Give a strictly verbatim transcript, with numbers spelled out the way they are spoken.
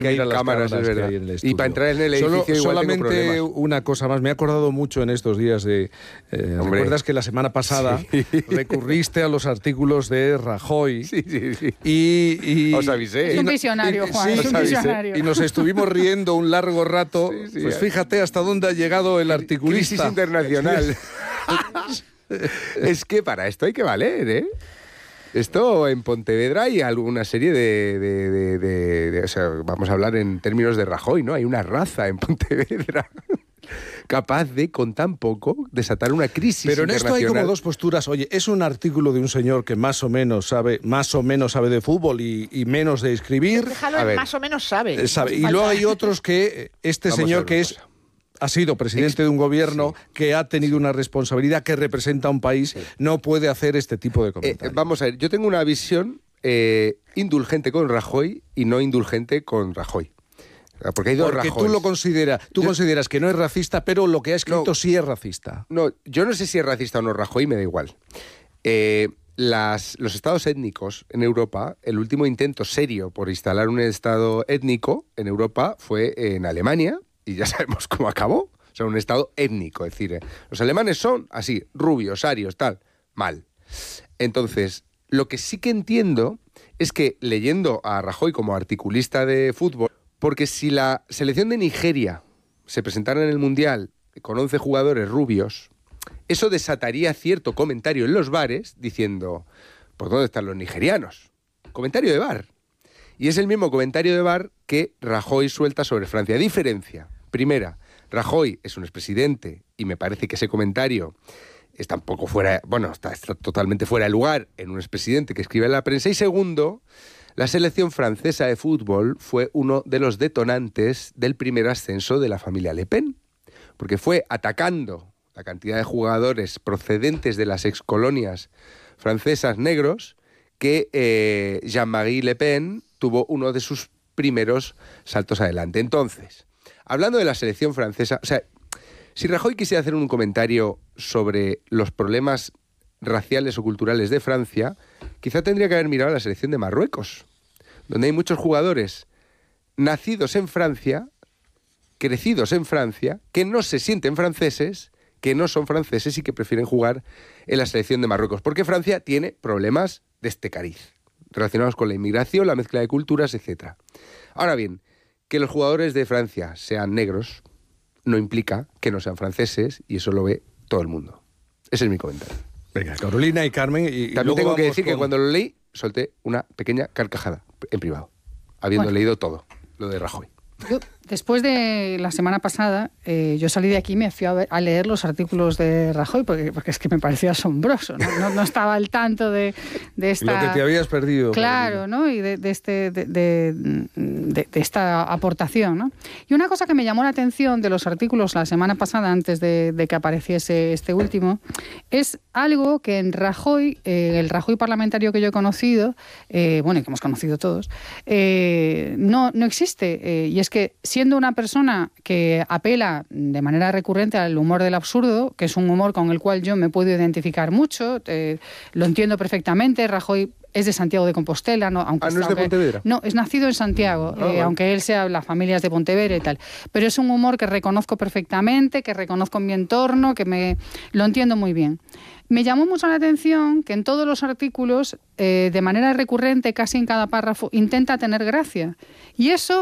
Que hay Mira cámaras, cámaras es verdad. que hay en el Y estudio. para entrar en el edificio Solo, igual solamente tengo problemas. una cosa más. Me he acordado mucho en estos días de... Eh, ¿Recuerdas que la semana pasada sí. recurriste a los artículos de Rajoy? Sí, sí, sí. Y, y, Os avisé. Es un y- visionario, y- Juan, sí, es un os avisé. visionario. Y nos estuvimos riendo un largo rato. Sí, sí, pues eh. fíjate hasta dónde ha llegado el articulista. Crisis internacional. Es que para esto hay que valer, ¿eh? Esto en Pontevedra hay alguna serie de, de, de, de, de... O sea, vamos a hablar en términos de Rajoy, ¿no? Hay una raza en Pontevedra capaz de, con tan poco, desatar una crisis Pero en esto hay internacional. como dos posturas. Oye, es un artículo de un señor que más o menos sabe, más o menos sabe de fútbol y, y menos de escribir. Déjalo, A en ver. más o menos sabe. Eh, sabe. Y Falta- luego hay otros que eh, este Vamos a señor ver que una es cosa. ha sido presidente de un gobierno que ha tenido una responsabilidad, que representa a un país, no puede hacer este tipo de Eh, comentarios. vamos a ver, yo tengo una visión eh, indulgente con Rajoy y no indulgente con Rajoy. Porque hay dos Porque tú Rajoys. lo consideras, tú Yo- consideras que no es racista, pero lo que ha escrito No. sí es racista. No, yo no sé si es racista o no Rajoy, me da igual. Eh, las, los estados étnicos en Europa, el último intento serio por instalar un estado étnico en Europa fue en Alemania, y ya sabemos cómo acabó. O sea, un estado étnico, es decir, eh, los alemanes son así, rubios, arios, tal, mal. Entonces, lo que sí que entiendo es que leyendo a Rajoy como articulista de fútbol, porque si la selección de Nigeria se presentara en el Mundial con once jugadores rubios, eso desataría cierto comentario en los bares diciendo, ¿por dónde están los nigerianos? Comentario de bar. Y es el mismo comentario de bar que Rajoy suelta sobre Francia. Diferencia. Primera, Rajoy es un expresidente y me parece que ese comentario está un poco fuera, bueno, está, está totalmente fuera de lugar en un expresidente que escribe en la prensa. Y segundo, la selección francesa de fútbol fue uno de los detonantes del primer ascenso de la familia Le Pen, porque fue atacando la cantidad de jugadores procedentes de las excolonias francesas negros que eh, Jean-Marie Le Pen tuvo uno de sus primeros saltos adelante. Entonces, hablando de la selección francesa, o sea, si Rajoy quisiera hacer un comentario sobre los problemas raciales o culturales de Francia, quizá tendría que haber mirado a la selección de Marruecos, donde hay muchos jugadores nacidos en Francia, crecidos en Francia, que no se sienten franceses, que no son franceses y que prefieren jugar en la selección de Marruecos, porque Francia tiene problemas de este cariz, relacionados con la inmigración, la mezcla de culturas, etcétera. Ahora bien, que los jugadores de Francia sean negros no implica que no sean franceses, y eso lo ve todo el mundo. Ese es mi comentario. Venga, Carolina y Carmen. Y, y También luego tengo que vamos decir que con- cuando lo leí, solté una pequeña carcajada en privado, habiendo Bueno. leído todo lo de Rajoy. Yo, después de la semana pasada, eh, yo salí de aquí y me fui a, ver- a leer los artículos de Rajoy, porque, porque es que me parecía asombroso, ¿no? No, no estaba al tanto de, de esta... Lo que te habías perdido. Claro, ¿no? Y de, de este, de, de- de- de esta aportación, ¿no? Y una cosa que me llamó la atención de los artículos la semana pasada, antes de, de que apareciese este último, es algo que en Rajoy, eh, el Rajoy parlamentario que yo he conocido, eh, bueno, y que hemos conocido todos, eh, no, no existe. Eh, y es que siendo una persona que apela de manera recurrente al humor del absurdo, que es un humor con el cual yo me puedo identificar mucho, eh, lo entiendo perfectamente. Rajoy es de Santiago de Compostela, no, aunque Ah, ¿no es de aunque- Pontevedra? No, es nacido en Santiago, Ah, eh, vale. aunque él sea, la familia es de Pontevedra y tal. Pero es un humor que reconozco perfectamente, que reconozco en mi entorno, que me lo entiendo muy bien. Me llamó mucho la atención que en todos los artículos, eh, de manera recurrente, casi en cada párrafo, intenta tener gracia. Y eso